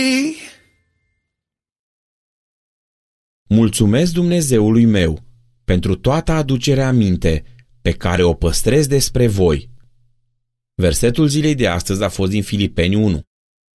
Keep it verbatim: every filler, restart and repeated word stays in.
Mulțumesc Dumnezeului meu pentru toată aducerea aminte pe care o păstrez despre voi. Versetul zilei de astăzi a fost din Filipeni unu.